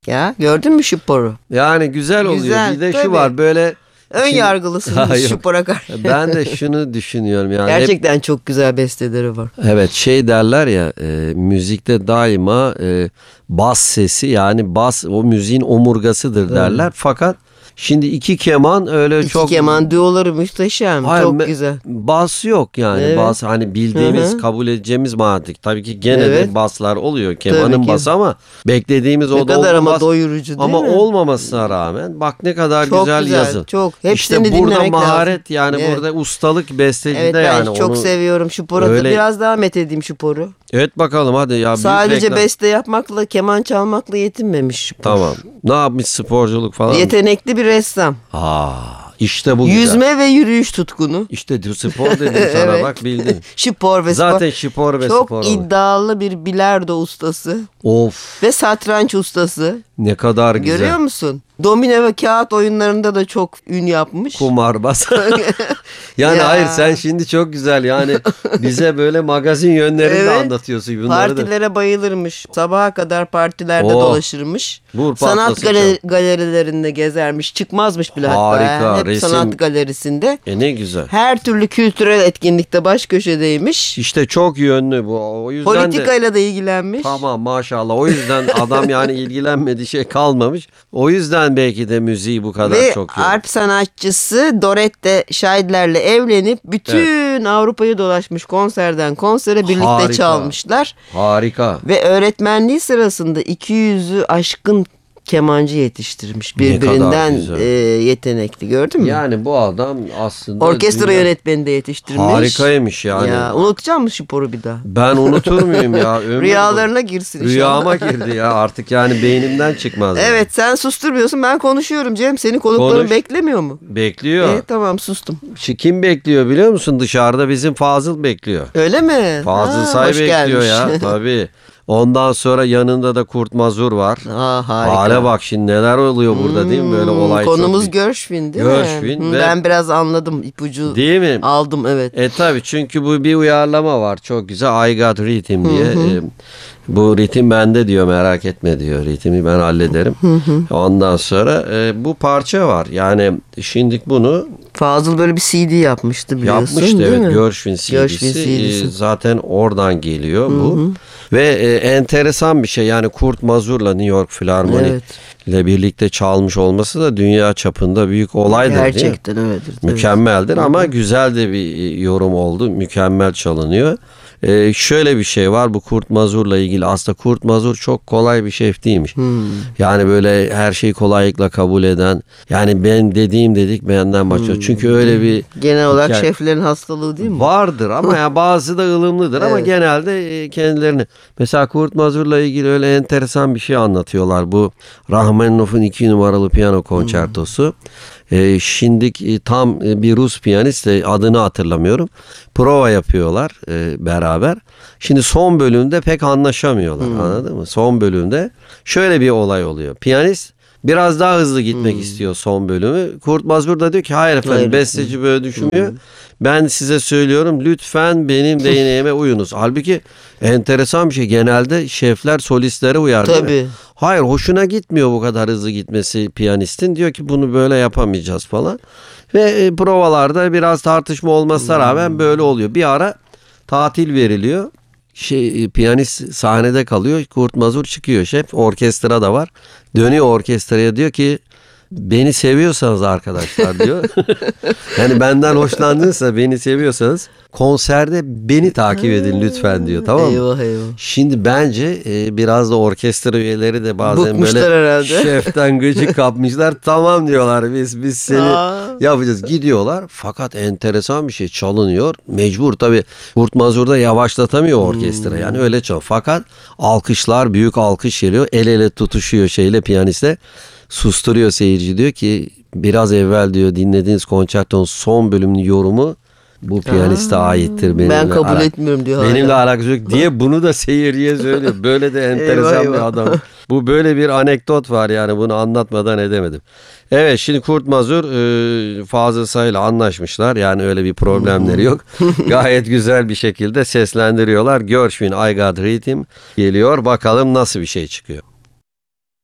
Ya gördün mü Şüpor'u? Yani güzel oluyor. Güzel, Bir de tabii. şu var böyle. Ön yargılısın Şüpor'a karşı. Ben de şunu düşünüyorum yani. Gerçekten çok güzel besteleri var. Evet, şey derler ya, müzikte daima bas sesi, yani bas o müziğin omurgasıdır derler. Fakat şimdi iki keman öyle İki çok... keman düoları muhteşem. Hayır, çok güzel. Bas yok yani. Evet. Bas hani bildiğimiz, Hı hı. kabul edeceğimiz mantık. Tabii ki gene Evet. de baslar oluyor. Tabii Kemanın ki. bası ama beklediğimiz Ne o kadar da ama bas. doyurucu değil Ama mi? olmamasına rağmen bak ne kadar Çok güzel güzel, yazın. çok. Hepsini İşte burada dinlemek maharet lazım. yani, Evet. burada ustalık bestecide Evet, ben yani. çok onu... seviyorum Şüpor'u. Öyle- Biraz daha methedeyim Şüpor'u. Evet, bakalım hadi ya. büyük Sadece reklam. beste yapmakla, keman çalmakla yetinmemiş Şüpor. Tamam. Ne yapmış, sporculuk falan mı? Yetenekli bir ressam. İşte bu güzel. Yüzme ve yürüyüş tutkunu. İşte spor dedim sana, Evet. bak bildin. Spor ve Zaten spor. spor ve Çok spor olur. iddialı bir bilardo ustası Of, ve satranç ustası. ne kadar güzel. Görüyor musun? Domino ve kağıt oyunlarında da çok ün yapmış. Kumarbaz. Yani Ya. hayır, sen şimdi çok güzel yani bize böyle magazin yönlerini de Evet. anlatıyorsun bunları da. Partilere bayılırmış. Sabaha kadar partilerde Oh. dolaşırmış. Vur Sanat patlasın galerilerinde gezermiş. Çıkmazmış bile hatta. Harika, Hep resim. sanat galerisinde. Ne güzel. Her türlü kültürel etkinlikte baş köşedeymiş. İşte çok yönlü bu. O yüzden de Politikayla da ilgilenmiş. tamam, maşallah. O yüzden adam yani ilgilenmediği şey kalmamış. O yüzden belki de müziği bu kadar Ve çok arp sanatçısı Dorette Scheidler'le evlenip bütün Avrupa'yı dolaşmış, konserden konsere birlikte Harika. çalmışlar. Harika. Ve öğretmenliği sırasında 200'ü aşkın kemancı yetiştirmiş. Ne kadar Birbirinden güzel. Yetenekli, gördün mü? Yani bu adam aslında Orkestra yönetmeni de yetiştirmiş. harikaymış yani. Ya, unutacak mısın Şüpor'u bir daha? Ben unutur muyum ya? Ömür Rüyalarına boyu. girsin inşallah. Rüyama girdi ya, artık yani beynimden çıkmaz. yani. Evet, sen susturmuyorsun, ben konuşuyorum Cem. Senin konukların Konuş. beklemiyor mu? Bekliyor. Tamam, sustum. Kim bekliyor biliyor musun? Dışarıda bizim Fazıl bekliyor. Öyle mi? Fazıl Ha, Say hoş bekliyor gelmiş. ya tabii. Ondan sonra yanında da Kurt Mazur var. Harika. Hale bak şimdi neler oluyor burada, değil mi? Böyle olay Konumuz çok. Gershwin değil Gershwin mi? ve- Ben biraz anladım, ipucu Değil mi? aldım, evet. Tabii, çünkü bu bir uyarlama var çok güzel, I Got Rhythm diye. Bu ritim bende diyor, merak etme diyor, ritmi ben hallederim. Ondan sonra bu parça var yani, şimdi bunu Fazıl böyle bir CD yapmıştı, biliyorsun, yapmıştı, değil evet, mi? Gershwin CD'si. Gershwin CD'si. Zaten oradan geliyor bu. Ve enteresan bir şey yani, Kurt Mazur'la New York Filarmoni Evet. ile birlikte çalmış olması da dünya çapında büyük olaydır, değil mi? Gerçekten öyledir. Mükemmeldir ama güzel de bir yorum oldu. Mükemmel çalınıyor. Şöyle bir şey var bu Kurt Mazur'la ilgili. Aslında Kurt Mazur çok kolay bir şef değilmiş. Yani böyle her şeyi kolaylıkla kabul eden, yani ben dediğim dedik benden başlıyor. Çünkü öyle bir Genel olarak hikaye- şeflerin hastalığı değil mi? vardır ama ya bazı da ılımlıdır ama Evet. genelde kendilerini. Mesela Kurt Mazur'la ilgili öyle enteresan bir şey anlatıyorlar. Bu Rahmaninov'un 2 numaralı piyano konçertosu. Şimdi tam bir Rus piyanist, adını hatırlamıyorum. Prova yapıyorlar beraber. Şimdi son bölümde pek anlaşamıyorlar. Anladın mı? Son bölümde şöyle bir olay oluyor. Piyanist biraz daha hızlı gitmek istiyor son bölümü. Kurt Mazur da diyor ki hayır efendim, Hayır. besteci böyle düşünmüyor. Ben size söylüyorum, lütfen benim değneğime uyunuz. Halbuki enteresan bir şey. Genelde şefler solistlere uyar, değil mi? Tabii. Hayır, hoşuna gitmiyor bu kadar hızlı gitmesi piyanistin. Diyor ki bunu böyle yapamayacağız falan. Ve provalarda biraz tartışma olmasına rağmen böyle oluyor. Bir ara tatil veriliyor. Piyanist sahnede kalıyor. Kurt Mazur çıkıyor, şef. Orkestra da var. Dönüyor orkestraya, diyor ki beni seviyorsanız arkadaşlar diyor. Yani benden hoşlandınsa, beni seviyorsanız konserde beni takip edin lütfen diyor, tamam mı? Eyvah eyvah. Şimdi bence biraz da orkestra üyeleri de bazen Bıkmışlar böyle herhalde. şeften gıcık kapmışlar. Tamam diyorlar, biz seni yapacağız. Gidiyorlar fakat enteresan bir şey, çalınıyor. Mecbur tabii, Kurt Mazur da yavaşlatamıyor orkestra, yani öyle çal. Fakat alkışlar, büyük alkış geliyor. El ele tutuşuyor piyaniste. Susturuyor seyirci, diyor ki biraz evvel diyor dinlediğiniz konçertonun son bölümünün yorumu bu piyaniste aittir. Ben kabul etmiyorum diyor. Benimle hala. alakası yok diye bunu da seyirciye söylüyor. Böyle de enteresan Eyvah, bir eyvah. adam. Bu böyle bir anekdot var yani, bunu anlatmadan edemedim. Evet, şimdi Kurt Mazur Fazıl Say'la anlaşmışlar. Yani öyle bir problemleri yok. Gayet güzel bir şekilde seslendiriyorlar. Gershwin I Got Rhythm geliyor. Bakalım nasıl bir şey çıkıyor.